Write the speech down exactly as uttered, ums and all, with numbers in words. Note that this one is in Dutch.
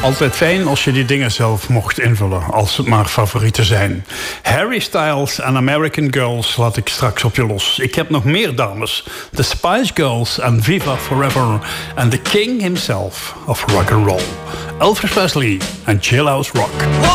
Altijd fijn als je die dingen zelf mocht invullen, als het maar favorieten zijn. Harry Styles en American Girls laat ik straks op je los. Ik heb nog meer dames. The Spice Girls en Viva Forever. En the King himself of rock and roll. Elvis Presley en Jailhouse Rock.